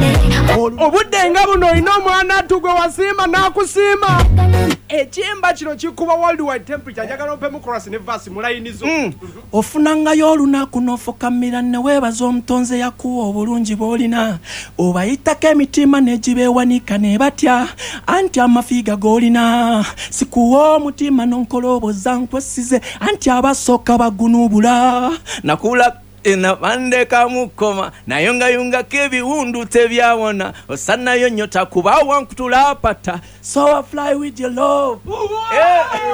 obudde nga buno ino omwana tugwe wasimba nakusima ekimba kino kikuba worldwide temperature njagala mpemu chorus ne verse mulayinizo ofunangayo olunaku n'ofukamira ne weebaza omutonze yakuwa obulungi bw'olina obayitako emitima negibeewanika ne batya anti amafiiga g'olina sikuwa omutima n'onkoloboza nkwesize anti abasooka bagunuubula nakula enabandeka mukoma nayongayunga kebiwundu tebyawona osanayo nyota kuba wankutula apata so I fly with your love.